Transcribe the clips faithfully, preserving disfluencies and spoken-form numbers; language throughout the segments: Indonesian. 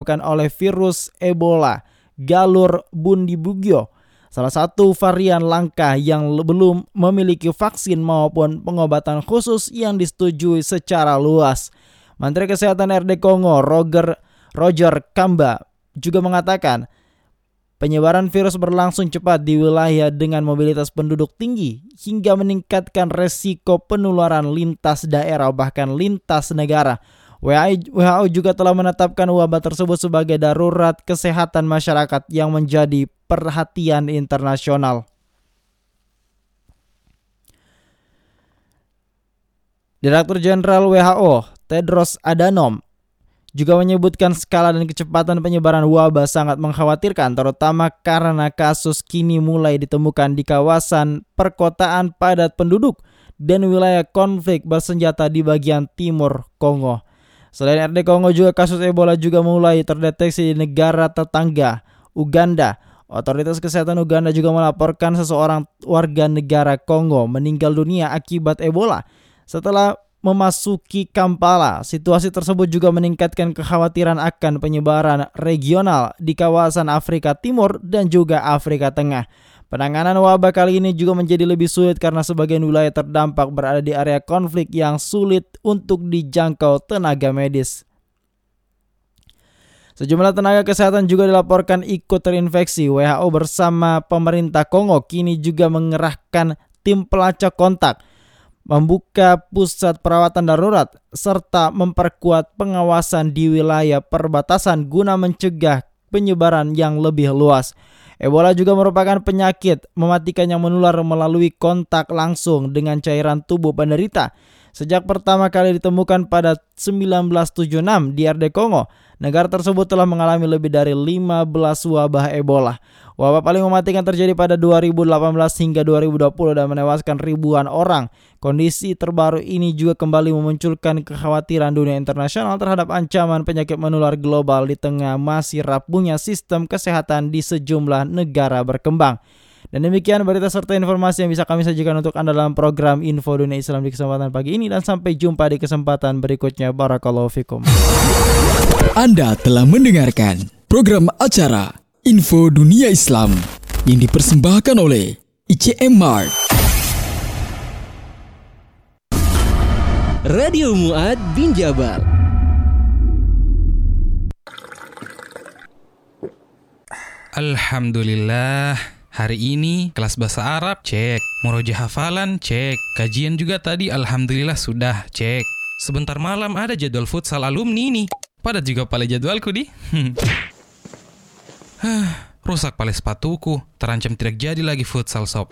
disebabkan oleh virus Ebola Galur Bundibugyo, salah satu varian langka yang belum memiliki vaksin maupun pengobatan khusus yang disetujui secara luas. Menteri Kesehatan R D Kongo Roger, Roger Kamba juga mengatakan penyebaran virus berlangsung cepat di wilayah dengan mobilitas penduduk tinggi hingga meningkatkan resiko penularan lintas daerah bahkan lintas negara. W H O juga telah menetapkan wabah tersebut sebagai darurat kesehatan masyarakat yang menjadi perhatian internasional. Direktur Jenderal W H O Tedros Adhanom juga menyebutkan skala dan kecepatan penyebaran wabah sangat mengkhawatirkan, terutama karena kasus kini mulai ditemukan di kawasan perkotaan padat penduduk dan wilayah konflik bersenjata di bagian timur Kongo. Selain R D Kongo, juga kasus Ebola juga mulai terdeteksi di negara tetangga, Uganda. Otoritas kesehatan Uganda juga melaporkan seseorang warga negara Kongo meninggal dunia akibat Ebola setelah memasuki Kampala. Situasi tersebut juga meningkatkan kekhawatiran akan penyebaran regional di kawasan Afrika Timur dan juga Afrika Tengah. Penanganan wabah kali ini juga menjadi lebih sulit karena sebagian wilayah terdampak berada di area konflik yang sulit untuk dijangkau tenaga medis. Sejumlah tenaga kesehatan juga dilaporkan ikut terinfeksi. W H O bersama pemerintah Kongo kini juga mengerahkan tim pelacak kontak, membuka pusat perawatan darurat, serta memperkuat pengawasan di wilayah perbatasan guna mencegah penyebaran yang lebih luas. Ebola juga merupakan penyakit mematikan yang menular melalui kontak langsung dengan cairan tubuh penderita. Sejak pertama kali ditemukan pada seribu sembilan ratus tujuh puluh enam di R D Kongo, negara tersebut telah mengalami lebih dari lima belas wabah Ebola. Wabah paling mematikan terjadi pada dua ribu delapan belas hingga dua ribu dua puluh dan menewaskan ribuan orang. Kondisi terbaru ini juga kembali memunculkan kekhawatiran dunia internasional terhadap ancaman penyakit menular global di tengah masih rapuhnya sistem kesehatan di sejumlah negara berkembang. Dan demikian berita serta informasi yang bisa kami sajikan untuk Anda dalam program Info Dunia Islam di kesempatan pagi ini, dan sampai jumpa di kesempatan berikutnya. Barakallahu fikum. Anda telah mendengarkan program acara Info Dunia Islam yang dipersembahkan oleh I C M Mart. Radio Muad bin Jabal. Alhamdulillah. Hari ini kelas bahasa Arab cek, murojaah hafalan cek, kajian juga tadi alhamdulillah sudah cek. Sebentar malam ada jadwal futsal alumni nih. Padat juga pala jadwalku di. Rusak pala sepatuku, terancam tidak jadi lagi futsal sob.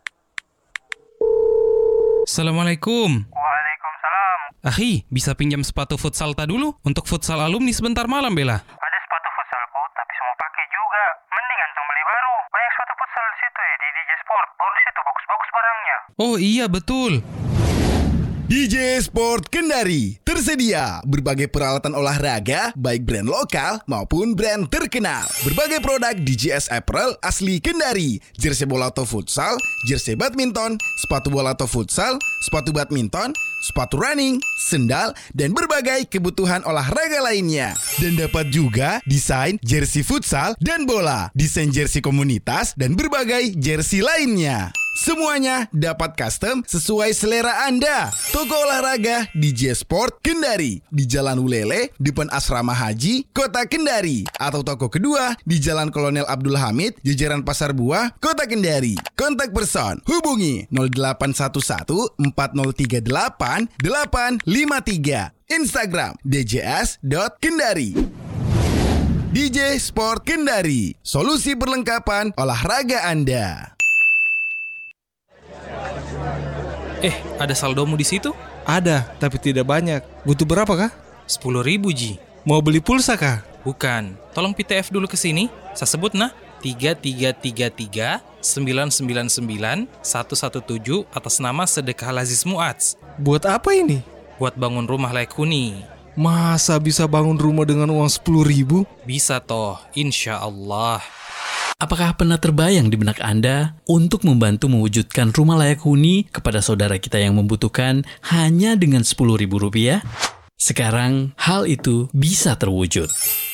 Assalamualaikum. Waalaikumsalam. Ahi, bisa pinjam sepatu futsal ta dulu untuk futsal alumni sebentar malam bela? Ada sepatu futsalku tapi semua pakai juga. Mending antum beli baru. Banyak sepatu futsal di situ ya di D J Sport. Baru situ bagus-bagus barangnya. Oh iya betul. D J Sport Kendari tersedia berbagai peralatan olahraga baik brand lokal maupun brand terkenal. Berbagai produk D J S Apparel asli Kendari, jersey bola atau futsal, jersey badminton, sepatu bola atau futsal, sepatu badminton, sepatu running, sendal, dan berbagai kebutuhan olahraga lainnya. Dan dapat juga desain jersey futsal dan bola, desain jersey komunitas, dan berbagai jersey lainnya. Semuanya dapat custom sesuai selera Anda. Toko olahraga D J Sport Kendari di Jalan Ulele, depan Asrama Haji, Kota Kendari. Atau toko kedua di Jalan Kolonel Abdul Hamid, jajaran Pasar Buah, Kota Kendari. Kontak person hubungi nol delapan satu satu empat nol tiga delapan delapan lima tiga. Instagram d j s dot kendari. D J Sport Kendari, solusi perlengkapan olahraga Anda. Eh, ada saldomu di situ? Ada, tapi tidak banyak. Butuh berapa kah? Sepuluh ribu Ji. Mau beli pulsa kah? Bukan. Tolong P T F dulu ke sini. Saya sebut nah. tiga tiga tiga tiga sembilan sembilan sembilan satu satu tujuh atas nama Sedekah Lazis Muadz. Buat apa ini? Buat bangun rumah layak huni. Masa bisa bangun rumah dengan uang sepuluh ribu? Bisa toh, insya Allah. Apakah pernah terbayang di benak Anda untuk membantu mewujudkan rumah layak huni kepada saudara kita yang membutuhkan hanya dengan sepuluh ribu rupiah? Sekarang hal itu bisa terwujud.